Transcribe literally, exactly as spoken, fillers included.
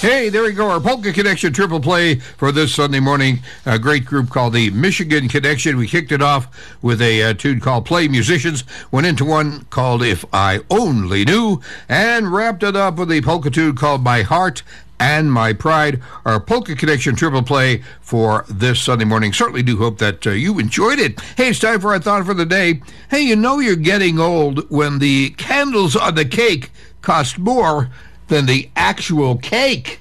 Hey, there we go. Our Polka Connection triple play for this Sunday morning. A great group called the Michigan Connection. We kicked it off with a uh, tune called Play Musicians, went into one called If I Only Knew, and wrapped it up with a polka tune called My Heart and My Pride. Our Polka Connection triple play for this Sunday morning. Certainly do hope that uh, you enjoyed it. Hey, it's time for our thought for the day. Hey, you know you're getting old when the candles on the cake cost more than the actual cake.